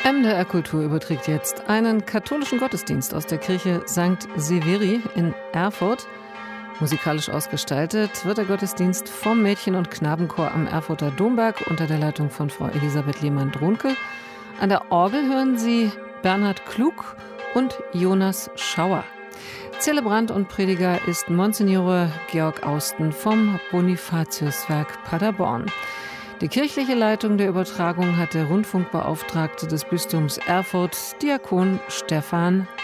MDR Kultur überträgt jetzt einen katholischen Gottesdienst aus der Kirche St. Severi in Erfurt. Musikalisch ausgestaltet wird der Gottesdienst vom Mädchen- und Knabenchor am Erfurter Domberg unter der Leitung von Frau Elisabeth Lehmann-Dronke. An der Orgel hören Sie Bernhard Klug und Jonas Schauer. Zelebrant und Prediger ist Monsignore Georg Austen vom Bonifatiuswerk Paderborn. Die kirchliche Leitung der Übertragung hat der Rundfunkbeauftragte des Bistums Erfurt, Diakon Stefan